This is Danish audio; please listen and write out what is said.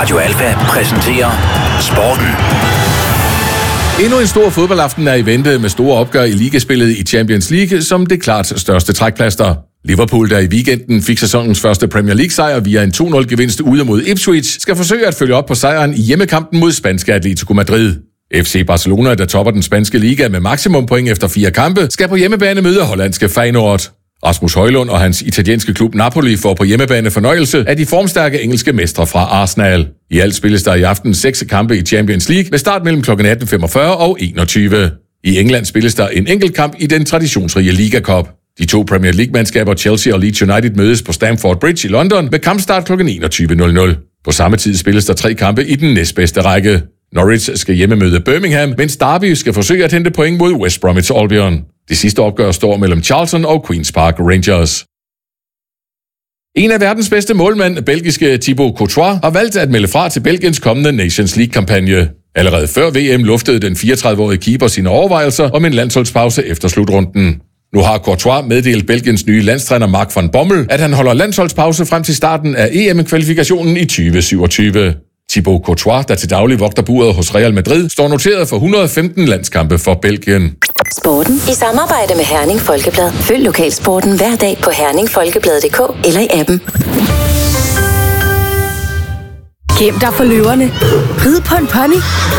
Radio Alfa præsenterer Sporten. Endnu en stor fodboldaften er i vente med store opgør i ligaspillet i Champions League som det klart største trækplaster. Liverpool, der i weekenden fik sæsonens første Premier League-sejr via en 2-0-gevinst ude mod Ipswich, skal forsøge at følge op på sejren i hjemmekampen mod spanske Atletico Madrid. FC Barcelona, der topper den spanske liga med maksimumpoint efter 4 kampe, skal på hjemmebane møde hollandske Feyenoord. Rasmus Højlund og hans italienske klub Napoli får på hjemmebane fornøjelse af de formstærke engelske mestre fra Arsenal. I alt spilles der i aften 6 kampe i Champions League med start mellem kl. 18.45 og 21. I England spilles der en enkelt kamp i den traditionsrige Liga Cup. De 2 Premier League-mandskaber Chelsea og Leeds United mødes på Stamford Bridge i London med kampstart kl. 21.00. På samme tid spilles der 3 kampe i den næstbedste række. Norwich skal hjemme møde Birmingham, mens Derby skal forsøge at hente point mod West Bromwich Albion. Det sidste opgør står mellem Charlton og Queen's Park Rangers. En af verdens bedste målmænd, belgiske Thibaut Courtois, har valgt at melde fra til Belgiens kommende Nations League-kampagne. Allerede før VM luftede den 34-årige keeper sine overvejelser om en landsholdspause efter slutrunden. Nu har Courtois meddelt Belgiens nye landstræner Mark van Bommel, at han holder landsholdspause frem til starten af EM-kvalifikationen i 2027. Thibaut Courtois, der til daglig vogter buret hos Real Madrid, står noteret for 115 landskampe for Belgien. Sporten i samarbejde med Herning Folkeblad. Følg lokalsporten hver dag på herningfolkeblad.dk eller i appen. Gem dig for løverne. Rid på en pony.